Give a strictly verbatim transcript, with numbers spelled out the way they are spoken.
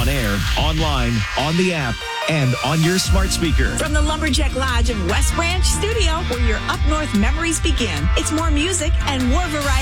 on air, online, on the app, and on your smart speaker. From the Lumberjack Lodge in West Branch Studio, where your up north memories begin, it's more music and more variety.